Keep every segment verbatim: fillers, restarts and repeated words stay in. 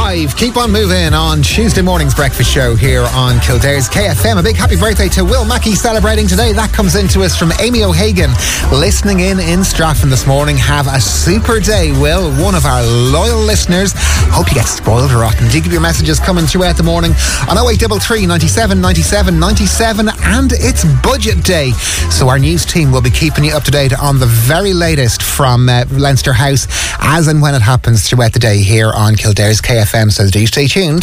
five. Keep on moving on Tuesday morning's breakfast show here on Kildare's K F M. A big happy birthday to Will Mackey celebrating today. That comes into us from Amy O'Hagan, listening in in Stratham this morning. Have a super day, Will, one of our loyal listeners. Hope you get spoiled rotten. Do keep your messages coming throughout the morning on oh eight three three, ninety-seven, ninety-seven, ninety-seven, and it's budget day. So our news team will be keeping you up to date on the very latest from uh, Leinster House as and when it happens throughout the day here on Kildare's K F M, so do stay tuned.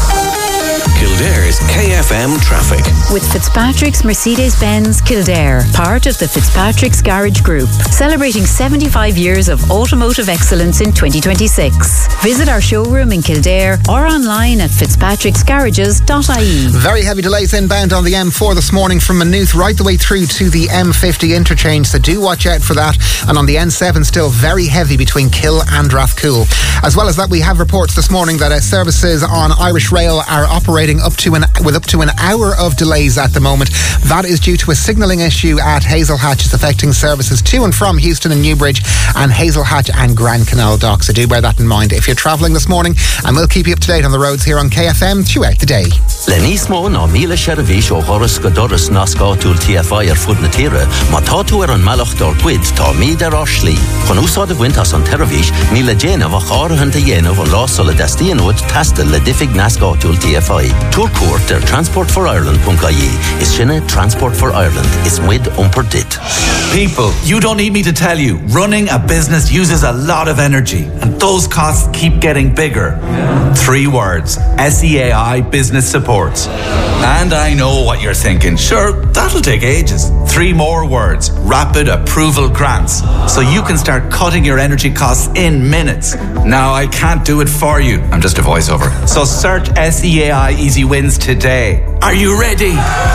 Kildare's K F M traffic. With Fitzpatrick's Mercedes-Benz Kildare, part of the Fitzpatrick's Garage Group, celebrating seventy-five years of automotive excellence in twenty twenty-six. Visit our showroom in Kildare or online at fitzpatricks garages dot I E. Very heavy delays inbound on the M four this morning from Maynooth right the way through to the M fifty interchange, so do watch out for that. And on the N seven, still very heavy between Kill and Rathcoole. As well as that, we have reports this morning that uh, services on Irish Rail are operating up to an with up to an hour of delays at the moment. That is due to a signalling issue at Hazel Hatch. It's affecting services to and from Houston and Newbridge and Hazel Hatch and Grand Canal Dock, so do bear that in mind if you're travelling this morning, and we'll keep you up to date on the roads here on K F M throughout the day. Lenismo na mila sheravish o horas godoras nascatul T F I ar fud na tira, ma tatu ar an malach dor quid ta mi der ashli. Con usad of wintas on teravish, mila jena va kharhan te jena va la sola destianot tasta le diffig nascatul T F I. Tour court der transport for ireland dot I E is shinne Transport for Ireland. It's with umperdit. People, you don't need me to tell you, running a business uses a lot of energy, and those costs keep getting bigger. Yeah. Three words: S E A I Business Support. And I know what you're thinking. Sure, that'll take ages. Three more words: Rapid Approval Grants. So you can start cutting your energy costs in minutes. Now, I can't do it for you. I'm just a voiceover. So search S E A I Easy Wins today. Are you ready?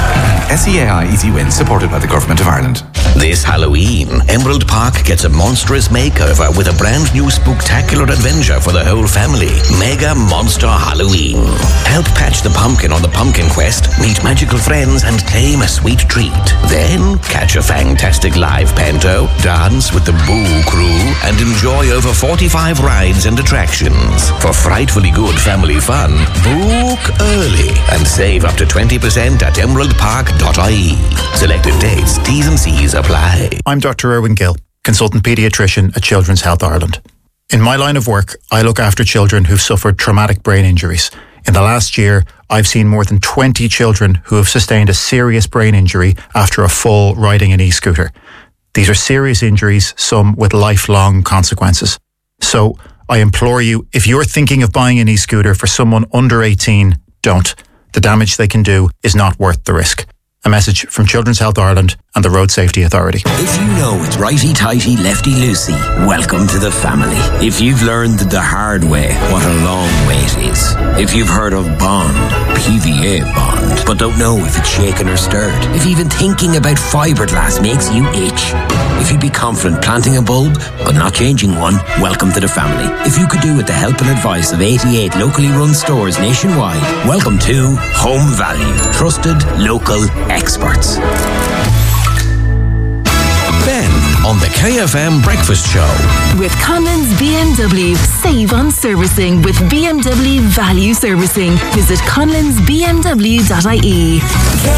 S E A I Easy Wins, supported by the Government of Ireland. This Halloween, Emerald Park gets a monstrous makeover with a brand new spooktacular adventure for the whole family. Mega Monster Halloween. Help patch the pumpkin on the pumpkin quest, meet magical friends, and claim a sweet treat. Then catch a fantastic live panto, dance with the Boo Crew, and enjoy over forty-five rides and attractions. For frightfully good family fun, book early and save up to twenty percent at emerald park dot I E. Selected dates, T's and C's apply. I'm Doctor Erwin Gill, consultant paediatrician at Children's Health Ireland. In my line of work, I look after children who've suffered traumatic brain injuries. In the last year, I've seen more than twenty children who have sustained a serious brain injury after a fall riding an e-scooter. These are serious injuries, some with lifelong consequences. So I implore you, if you're thinking of buying an e-scooter for someone under eighteen, don't. The damage they can do is not worth the risk. A message from Children's Health Ireland and the Road Safety Authority. If you know it's righty-tighty, lefty-loosey, welcome to the family. If you've learned the hard way what a long wait is. If you've heard of Bond, P V A Bond, but don't know if it's shaken or stirred. If even thinking about fiberglass makes you itch. If you'd be confident planting a bulb, but not changing one, welcome to the family. If you could do with the help and advice of eighty-eight locally run stores nationwide, welcome to Home Value. Trusted, local experts. Ben on the K F M Breakfast Show. With Conlon's B M W, save on servicing with B M W Value Servicing. Visit conlons b m w dot I E.